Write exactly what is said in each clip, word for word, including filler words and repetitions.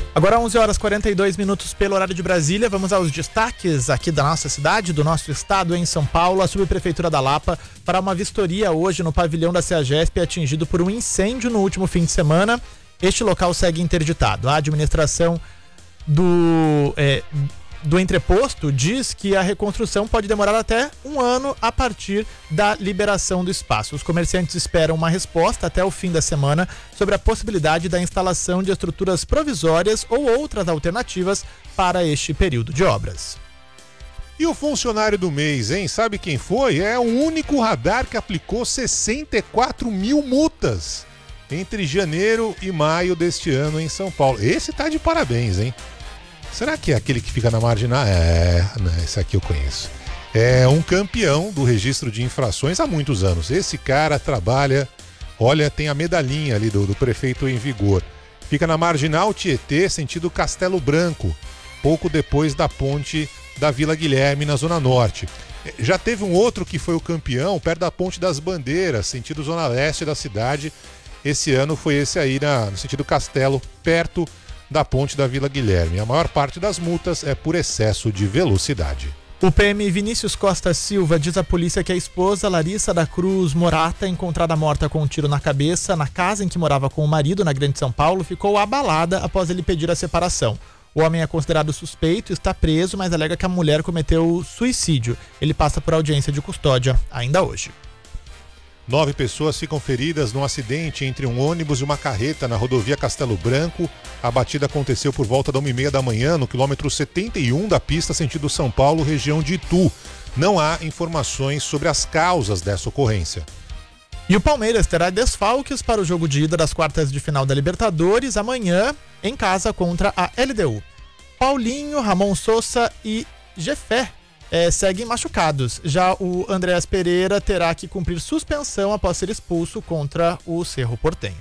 Agora onze horas e quarenta e dois minutos pelo horário de Brasília. Vamos aos destaques aqui da nossa cidade, do nosso estado, em São Paulo. A Subprefeitura da Lapa fará uma vistoria hoje no pavilhão da CEAGESP, atingido por um incêndio no último fim de semana. Este local segue interditado. A administração do, é, do entreposto diz que a reconstrução pode demorar até um ano a partir da liberação do espaço. Os comerciantes esperam uma resposta até o fim da semana sobre a possibilidade da instalação de estruturas provisórias ou outras alternativas para este período de obras. E o funcionário do mês, hein? Sabe quem foi? É o único radar que aplicou sessenta e quatro mil multas entre janeiro e maio deste ano em São Paulo. Esse tá de parabéns, hein? Será que é aquele que fica na marginal? É, não, esse aqui eu conheço. É um campeão do registro de infrações há muitos anos. Esse cara trabalha, olha, tem a medalhinha ali do, do prefeito em vigor. Fica na marginal Tietê, sentido Castelo Branco, pouco depois da ponte da Vila Guilherme, na Zona Norte. Já teve um outro que foi o campeão perto da Ponte das Bandeiras, sentido Zona Leste da cidade. Esse ano foi esse aí na, no sentido Castelo, perto da ponte da Vila Guilherme. A maior parte das multas é por excesso de velocidade. O P M Vinícius Costa Silva diz à polícia que a esposa Larissa da Cruz Morata, encontrada morta com um tiro na cabeça na casa em que morava com o marido na Grande São Paulo, ficou abalada após ele pedir a separação. O homem é considerado suspeito, está preso, mas alega que a mulher cometeu suicídio. Ele passa por audiência de custódia ainda hoje. Nove pessoas ficam feridas num acidente entre um ônibus e uma carreta na rodovia Castelo Branco. A batida aconteceu por volta da uma e meia da manhã, no quilômetro setenta e um da pista sentido São Paulo, região de Itu. Não há informações sobre as causas dessa ocorrência. E o Palmeiras terá desfalques para o jogo de ida das quartas de final da Libertadores amanhã, em casa contra a L D U. Paulinho, Ramon Sousa e Jefé É, seguem machucados. Já o Andréas Pereira terá que cumprir suspensão após ser expulso contra o Cerro Porteño.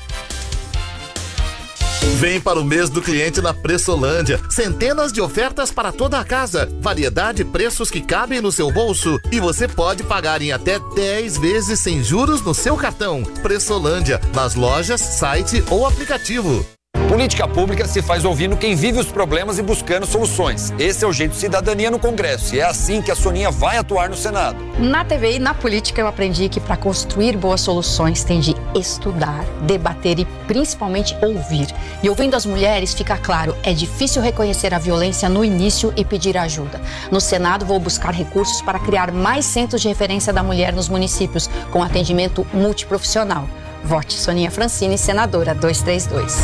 Vem para o mês do cliente na Pressolândia. Centenas de ofertas para toda a casa. Variedade e preços que cabem no seu bolso. E você pode pagar em até dez vezes sem juros no seu cartão. Pressolândia, nas lojas, site ou aplicativo. Política pública se faz ouvindo quem vive os problemas e buscando soluções. Esse é o jeito de cidadania no Congresso e é assim que a Soninha vai atuar no Senado. Na T V e na política eu aprendi que para construir boas soluções tem de estudar, debater e principalmente ouvir. E ouvindo as mulheres fica claro, é difícil reconhecer a violência no início e pedir ajuda. No Senado vou buscar recursos para criar mais centros de referência da mulher nos municípios com atendimento multiprofissional. Vote Soninha Francini, senadora duzentos e trinta e dois.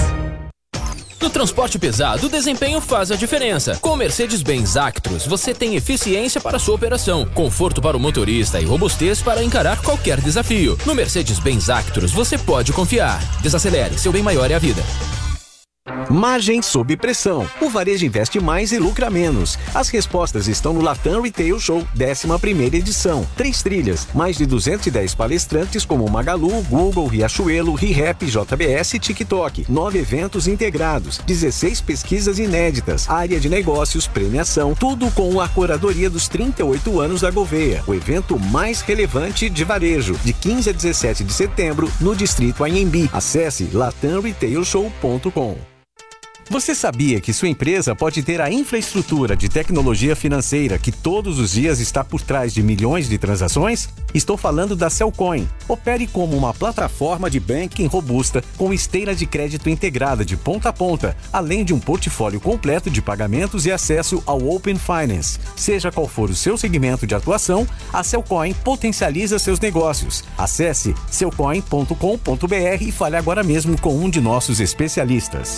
No transporte pesado, o desempenho faz a diferença. Com o Mercedes-Benz Actros, você tem eficiência para sua operação, conforto para o motorista e robustez para encarar qualquer desafio. No Mercedes-Benz Actros, você pode confiar. Desacelere, seu bem maior é a vida. Margem sob pressão. O varejo investe mais e lucra menos. As respostas estão no Latam Retail Show, décima primeira edição. Três trilhas, mais de duzentos e dez palestrantes como Magalu, Google, Riachuelo, ReHap, J B S e TikTok. Nove eventos integrados, dezesseis pesquisas inéditas, área de negócios, premiação, tudo com a curadoria dos trinta e oito anos da Gouveia. O evento mais relevante de varejo, de quinze a dezessete de setembro, no Distrito Anhembi. Acesse latam retail show ponto com. Você sabia que sua empresa pode ter a infraestrutura de tecnologia financeira que todos os dias está por trás de milhões de transações? Estou falando da Cellcoin. Opere como uma plataforma de banking robusta com esteira de crédito integrada de ponta a ponta, além de um portfólio completo de pagamentos e acesso ao Open Finance. Seja qual for o seu segmento de atuação, a Cellcoin potencializa seus negócios. Acesse cellcoin ponto com ponto br e fale agora mesmo com um de nossos especialistas.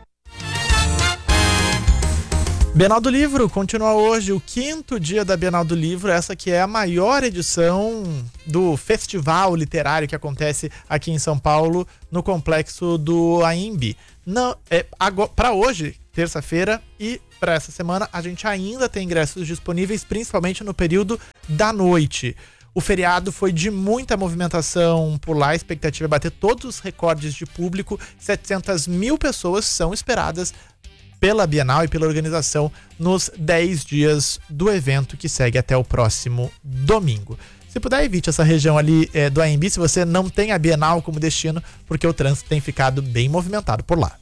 Bienal do Livro continua hoje, o quinto dia da Bienal do Livro, essa que é a maior edição do festival literário que acontece aqui em São Paulo, no complexo do Anhembi. Não, é, para hoje, terça-feira, e para essa semana, a gente ainda tem ingressos disponíveis, principalmente no período da noite. O feriado foi de muita movimentação por lá, a expectativa é bater todos os recordes de público, setecentas mil pessoas são esperadas pela Bienal e pela organização nos dez dias do evento que segue até o próximo domingo. Se puder, evite essa região ali é, do Anhembi, se você não tem a Bienal como destino, porque o trânsito tem ficado bem movimentado por lá.